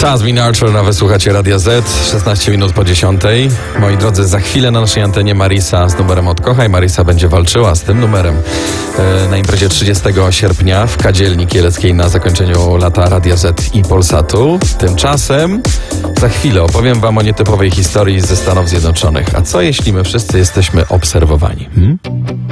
Jasmine Archer na wysłuchacie Radia Z, 16 minut po 10. Moi drodzy, za chwilę na naszej antenie Marisa z numerem Odkochaj. Marisa będzie walczyła z tym numerem na imprezie 30 sierpnia w Kadzielni Kieleckiej na zakończeniu lata Radia Z i Polsatu. Tymczasem za chwilę opowiem wam o nietypowej historii ze Stanów Zjednoczonych. A co jeśli my wszyscy jesteśmy obserwowani?